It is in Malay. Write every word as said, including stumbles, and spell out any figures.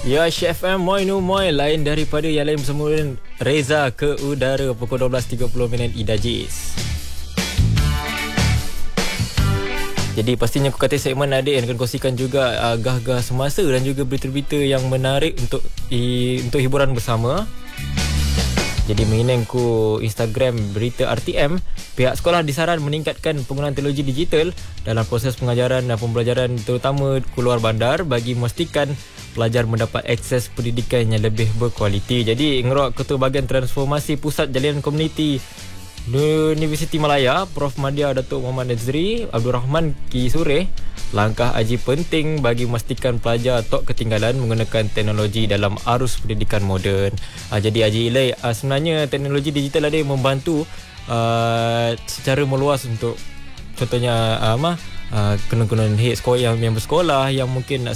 Ya, Chef M, moi nu moi. Lain daripada yang lain bersama Reza ke udara pukul dua belas tiga puluh minit Ida Jis. Jadi pastinya aku kata segmen adik yang akan kongsikan juga uh, gah-gah semasa dan juga berita-berita yang menarik untuk i, untuk hiburan bersama. Jadi menginangku Instagram berita R T M, pihak sekolah disaran meningkatkan penggunaan teknologi digital dalam proses pengajaran dan pembelajaran terutama keluar bandar bagi memastikan pelajar mendapat akses pendidikan yang lebih berkualiti. Jadi Ngerok Ketua Bahagian Transformasi Pusat Jalinan Komuniti Universiti Malaya, Profesor Madya Datuk Muhammad Nazri Abdul Rahman Ki Sureh, langkah aji penting bagi memastikan pelajar tak ketinggalan menggunakan teknologi dalam arus pendidikan moden. Uh, jadi Haji Ilai, uh, sebenarnya teknologi digital ada membantu uh, secara meluas untuk contohnya uh, uh, kena-kena head sekolah yang, yang bersekolah yang mungkin nak